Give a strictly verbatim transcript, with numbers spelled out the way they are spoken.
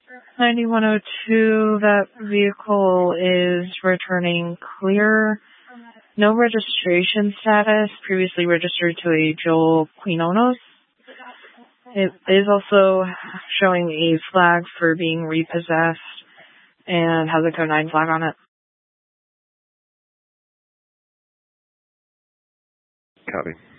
ninety-one oh two, that vehicle is returning clear. No registration status, previously registered to a Joel Quinones. It is also showing a flag for being repossessed and has a code nine flag on it. Copy.